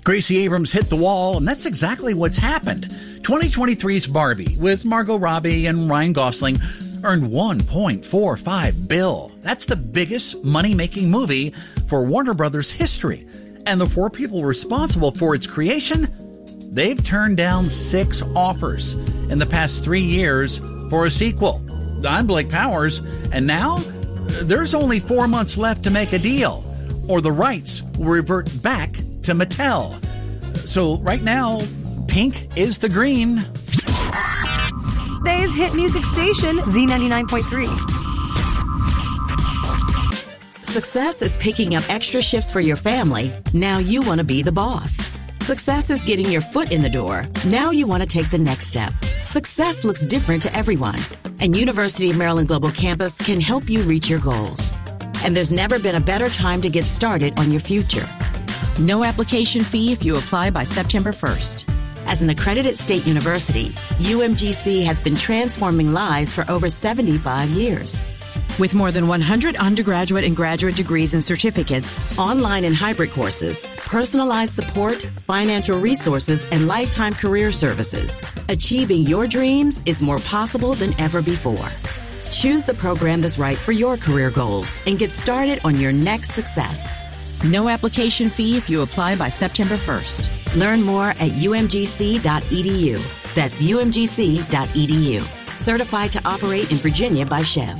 Gracie Abrams hit the wall, and that's exactly what's happened. 2023's Barbie, with Margot Robbie and Ryan Gosling, earned $1.45 billion. That's the biggest money-making movie for Warner Brothers history. And the four people responsible for its creation, they've turned down 6 offers in the past 3 years for a sequel. I'm Blake Powers, and now there's only 4 months left to make a deal, or the rights will revert back to Mattel. So right now, pink is the green. Today's hit music station, Z99.3. Success is picking up extra shifts for your family. Now you want to be the boss. Success is getting your foot in the door. Now you want to take the next step. Success looks different to everyone, and University of Maryland Global Campus can help you reach your goals. And there's never been a better time to get started on your future. No application fee if you apply by September 1st. As an accredited state university, UMGC has been transforming lives for over 75 years. With more than 100 undergraduate and graduate degrees and certificates, online and hybrid courses, personalized support, financial resources, and lifetime career services, achieving your dreams is more possible than ever before. Choose the program that's right for your career goals and get started on your next success. No application fee if you apply by September 1st. Learn more at umgc.edu. That's umgc.edu. Certified to operate in Virginia by Chev.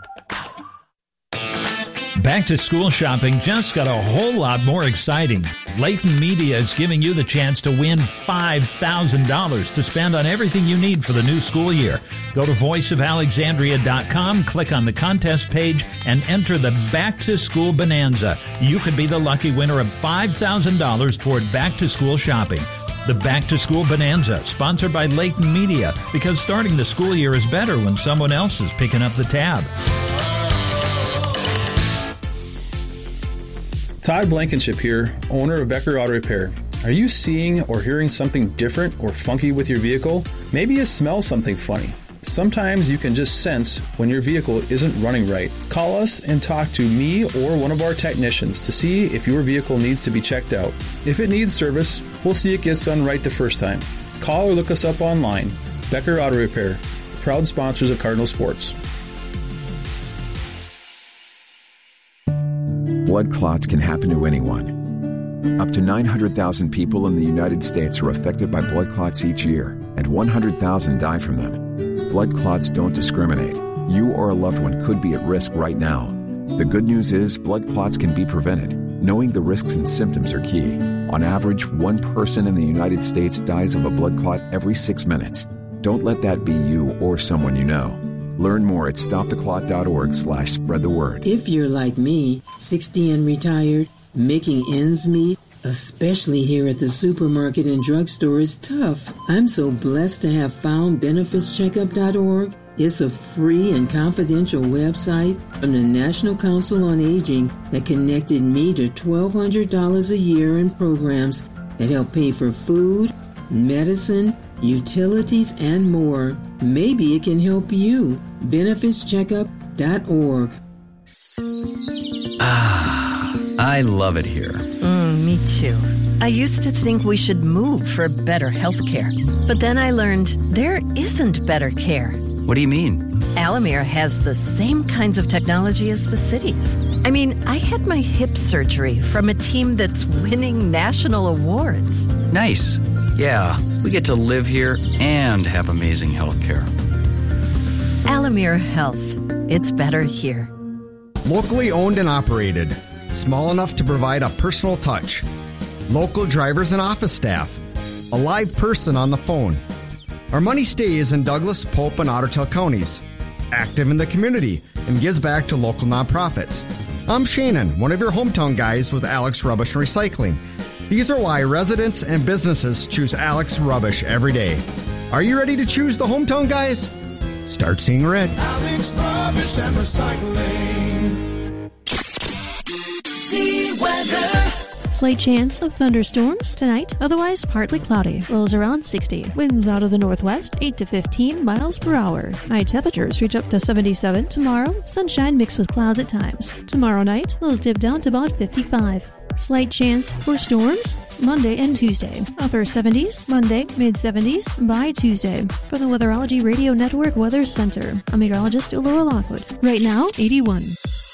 Back to school shopping just got a whole lot more exciting. Layton Media is giving you the chance to win $5,000 to spend on everything you need for the new school year. Go to voiceofalexandria.com, click on the contest page, and enter the Back to School Bonanza. You could be the lucky winner of $5,000 toward back to school shopping. The Back to School Bonanza, sponsored by Layton Media, because starting the school year is better when someone else is picking up the tab. Todd Blankenship here, owner of Becker Auto Repair. Are you seeing or hearing something different or funky with your vehicle? Maybe you smell something funny. Sometimes you can just sense when your vehicle isn't running right. Call us and talk to me or one of our technicians to see if your vehicle needs to be checked out. If it needs service, we'll see it gets done right the first time. Call or look us up online. Becker Auto Repair, proud sponsors of Cardinal Sports. Blood clots can happen to anyone. Up to 900,000 people in the United States are affected by blood clots each year, and 100,000 die from them. Blood clots don't discriminate. You or a loved one could be at risk right now. The good news is blood clots can be prevented. Knowing the risks and symptoms are key. On average, 1 person in the United States dies of a blood clot every 6 minutes. Don't let that be you or someone you know. Learn more at stoptheclot.org/spread the word. If you're like me, 60 and retired, making ends meet, especially here at the supermarket and drugstore, is tough. I'm so blessed to have found benefitscheckup.org. It's a free and confidential website from the National Council on Aging that connected me to $1,200 a year in programs that help pay for food, medicine, utilities, and more. Maybe it can help you. benefitscheckup.org. I love it here. Me too. I used to think we should move for better health care. But then I learned there isn't better care. What do you mean? Alamere has the same kinds of technology as the cities. I mean, I had my hip surgery from a team that's winning national awards. Nice. Yeah, we get to live here and have amazing health care. Alamere Health. It's better here. Locally owned and operated. Small enough to provide a personal touch. Local drivers and office staff. A live person on the phone. Our money stays in Douglas, Pope, and Ottertail counties. Active in the community and gives back to local nonprofits. I'm Shannon, one of your hometown guys with Alex Rubbish and Recycling. These are why residents and businesses choose Alex Rubbish every day. Are you ready to choose the hometown guys? Start seeing red. Alex Rubbish and Recycling. See weather. Slight chance of thunderstorms tonight, otherwise partly cloudy. Lows around 60. Winds out of the northwest, 8 to 15 miles per hour. High temperatures reach up to 77. Tomorrow, sunshine mixed with clouds at times. Tomorrow night, lows dip down to about 55. Slight chance for storms Monday and Tuesday. Upper 70s Monday, mid 70s by Tuesday. For the Weatherology Radio Network Weather Center, I'm meteorologist Laura Lockwood. Right now, 81.